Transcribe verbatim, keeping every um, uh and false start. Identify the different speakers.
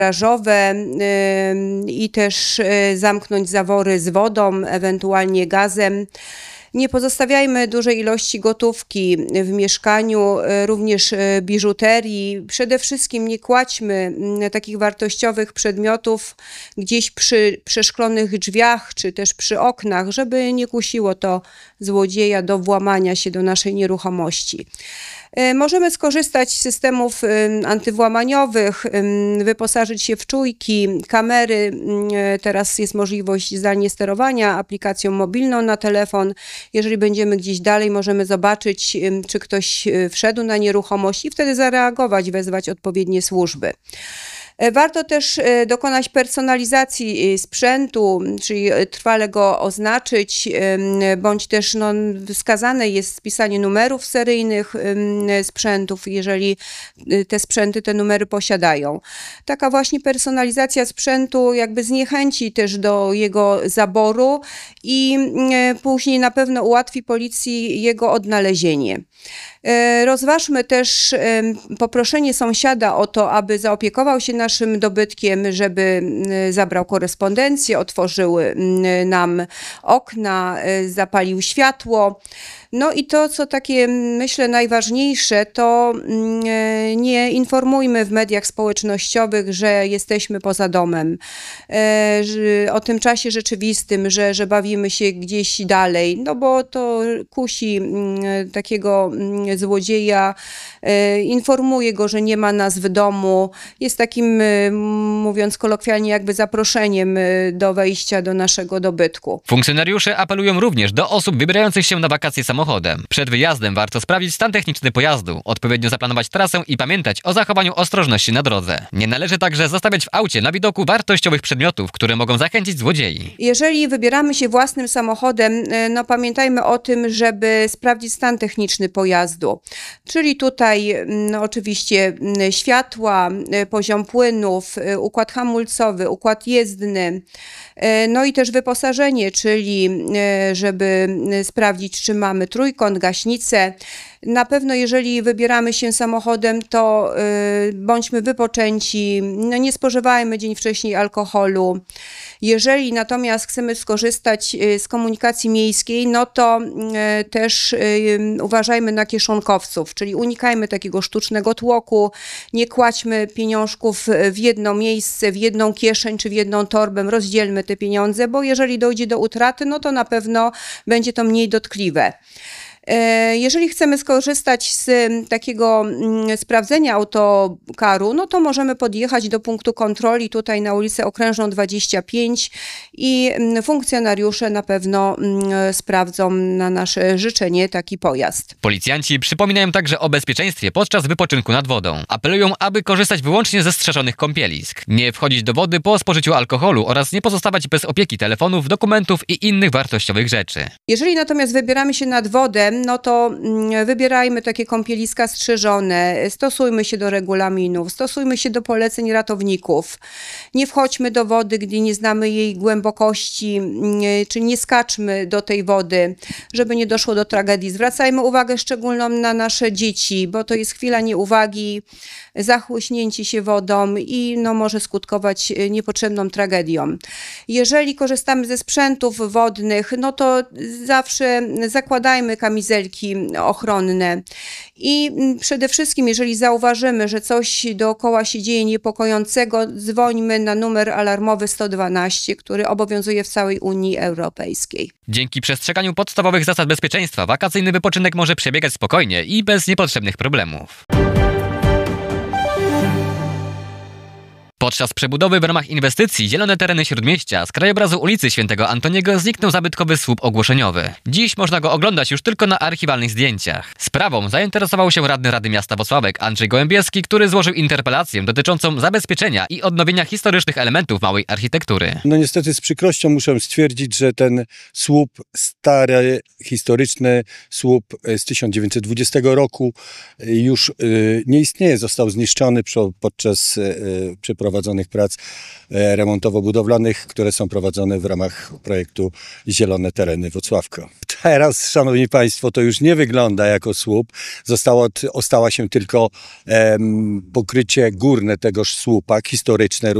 Speaker 1: garażowe i też zamknąć zawory z wodą, ewentualnie gazem. Nie pozostawiajmy dużej ilości gotówki w mieszkaniu, również biżuterii. Przede wszystkim nie kładźmy takich wartościowych przedmiotów gdzieś przy przeszklonych drzwiach, czy też przy oknach, żeby nie kusiło to złodzieja do włamania się do naszej nieruchomości. Możemy skorzystać z systemów antywłamaniowych, wyposażyć się w czujki, kamery. Teraz jest możliwość zdalnie sterowania aplikacją mobilną na telefon. Jeżeli będziemy gdzieś dalej, możemy zobaczyć, czy ktoś wszedł na nieruchomość i wtedy zareagować, wezwać odpowiednie służby. Warto też dokonać personalizacji sprzętu, czyli trwale go oznaczyć, bądź też no, wskazane jest spisanie numerów seryjnych sprzętów, jeżeli te sprzęty te numery posiadają. Taka właśnie personalizacja sprzętu jakby zniechęci też do jego zaboru i później na pewno ułatwi policji jego odnalezienie. Rozważmy też poproszenie sąsiada o to, aby zaopiekował się naszym dobytkiem, żeby zabrał korespondencję, otworzył nam okna, zapalił światło. No i to, co takie myślę najważniejsze, to nie informujmy w mediach społecznościowych, że jesteśmy poza domem, o tym czasie rzeczywistym, że, że bawimy się gdzieś dalej, no bo to kusi takiego złodzieja, informuje go, że nie ma nas w domu, jest takim, mówiąc kolokwialnie, jakby zaproszeniem do wejścia do naszego dobytku.
Speaker 2: Funkcjonariusze apelują również do osób wybierających się na wakacje samochodem. Przed wyjazdem warto sprawdzić stan techniczny pojazdu, odpowiednio zaplanować trasę i pamiętać o zachowaniu ostrożności na drodze. Nie należy także zostawiać w aucie na widoku wartościowych przedmiotów, które mogą zachęcić złodziei.
Speaker 1: Jeżeli wybieramy się własnym samochodem, no pamiętajmy o tym, żeby sprawdzić stan techniczny pojazdu. Czyli tutaj no, oczywiście światła, poziom płynów, układ hamulcowy, układ jezdny, no i też wyposażenie, czyli żeby sprawdzić, czy mamy trójkąt, gaśnicę. Na pewno jeżeli wybieramy się samochodem, to y, bądźmy wypoczęci, no nie spożywajmy dzień wcześniej alkoholu. Jeżeli natomiast chcemy skorzystać z komunikacji miejskiej, no to y, też y, uważajmy na kieszonkowców, czyli unikajmy takiego sztucznego tłoku, nie kładźmy pieniążków w jedno miejsce, w jedną kieszeń czy w jedną torbę, rozdzielmy te pieniądze, bo jeżeli dojdzie do utraty, no to na pewno będzie to mniej dotkliwe. Jeżeli chcemy skorzystać z takiego sprawdzenia autokaru, no to możemy podjechać do punktu kontroli tutaj na ulicę Okrężną dwadzieścia pięć i funkcjonariusze na pewno sprawdzą na nasze życzenie taki pojazd.
Speaker 2: Policjanci przypominają także o bezpieczeństwie podczas wypoczynku nad wodą. Apelują, aby korzystać wyłącznie ze strzeżonych kąpielisk, nie wchodzić do wody po spożyciu alkoholu oraz nie pozostawać bez opieki telefonów, dokumentów i innych wartościowych rzeczy.
Speaker 1: Jeżeli natomiast wybieramy się nad wodę, no to wybierajmy takie kąpieliska strzeżone, stosujmy się do regulaminów, stosujmy się do poleceń ratowników. Nie wchodźmy do wody, gdy nie znamy jej głębokości, czy nie skaczmy do tej wody, żeby nie doszło do tragedii. Zwracajmy uwagę szczególną na nasze dzieci, bo to jest chwila nieuwagi, zachłyśnięcie się wodą i no, może skutkować niepotrzebną tragedią. Jeżeli korzystamy ze sprzętów wodnych, no to zawsze zakładajmy kamizelki ochronne i przede wszystkim, jeżeli zauważymy, że coś dookoła się dzieje niepokojącego, dzwońmy na numer alarmowy sto dwanaście, który obowiązuje w całej Unii Europejskiej.
Speaker 2: Dzięki przestrzeganiu podstawowych zasad bezpieczeństwa wakacyjny wypoczynek może przebiegać spokojnie i bez niepotrzebnych problemów. Podczas przebudowy w ramach inwestycji Zielone Tereny Śródmieścia z krajobrazu ulicy Świętego Antoniego zniknął zabytkowy słup ogłoszeniowy. Dziś można go oglądać już tylko na archiwalnych zdjęciach. Sprawą zainteresował się radny Rady Miasta Włocławek Andrzej Gołębieski, który złożył interpelację dotyczącą zabezpieczenia i odnowienia historycznych elementów małej architektury.
Speaker 3: No niestety z przykrością muszę stwierdzić, że ten słup stary, historyczny słup z tysiąc dziewięćset dwudziestego roku już nie istnieje, został zniszczony podczas przeprowadzenia prowadzonych prac e, remontowo-budowlanych, które są prowadzone w ramach projektu Zielone Tereny Włocławka. Teraz, szanowni państwo, to już nie wygląda jako słup. Zostało, ostała się tylko em, pokrycie górne tegoż słupa, historyczne